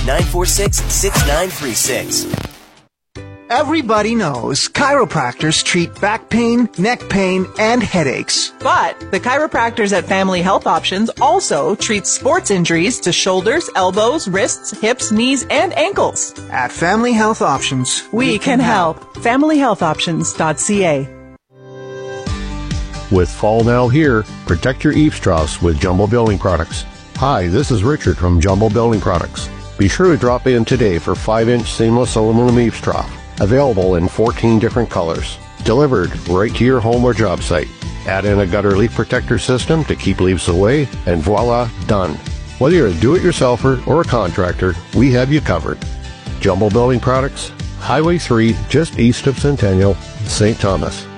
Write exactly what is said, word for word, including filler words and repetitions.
nine four six, six nine three six. Everybody knows chiropractors treat back pain, neck pain, and headaches. But the chiropractors at Family Health Options also treat sports injuries to shoulders, elbows, wrists, hips, knees, and ankles. At Family Health Options, we, we can, can help. help. family health options dot c a. With fall now here, protect your eaves troughs with Jumbo Building Products. Hi, this is Richard from Jumbo Building Products. Be sure to drop in today for five inch seamless aluminum eaves trough. Available in fourteen different colors. Delivered right to your home or job site. Add in a gutter leak protector system to keep leaves away, and voila, done. Whether you're a do-it-yourselfer or a contractor, we have you covered. Jumbo Building Products, Highway three, just east of Centennial, Saint Thomas.